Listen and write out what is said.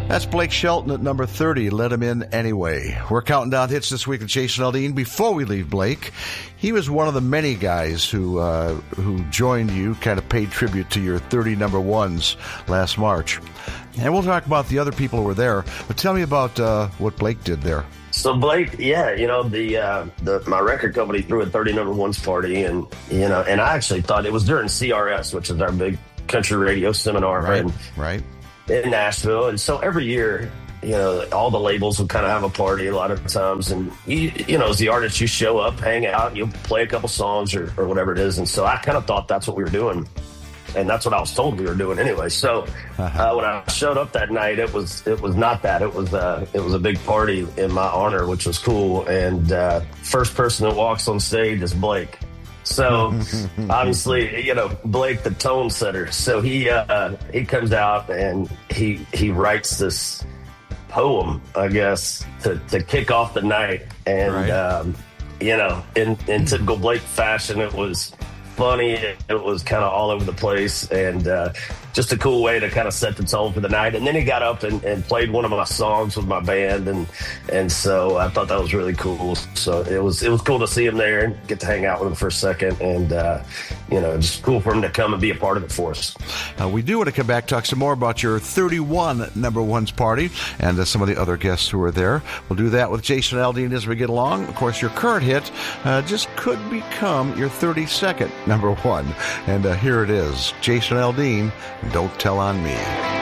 That's Blake Shelton at number 30, Let Him In Anyway. We're counting down hits this week with Jason Aldean. Before we leave Blake, he was one of the many guys who joined you, kind of paid tribute to your 30 number ones last March. And we'll talk about the other people who were there, but tell me about what Blake did there. So Blake, yeah, my record company threw a 30 number ones party, and I actually thought it was during CRS, which is our big country radio seminar, right. In Nashville. And so every year, all the labels would kind of have a party a lot of times. And, as the artist, you show up, hang out, you play a couple songs or whatever it is. And so I kind of thought that's what we were doing. And that's what I was told we were doing anyway. So when I showed up that night, it was not that. It was a big party in my honor, which was cool. And first person that walks on stage is Blake. So obviously, Blake, the tone setter. So he comes out and he writes this poem, I guess, to kick off the night. And, in typical Blake fashion, it was funny. It was kind of all over the place, and just a cool way to kind of set the tone for the night. And then he got up and played one of my songs with my band, and so I thought that was really cool. So it was cool to see him there and get to hang out with him for a second, and just cool for him to come and be a part of it for us. We do want to come back, talk some more about your 31 number ones party and some of the other guests who were there. We'll do that with Jason Aldean as we get along. Of course, your current hit just could become your 32nd number one. And here it is, Jason Aldean, Don't Tell on Me.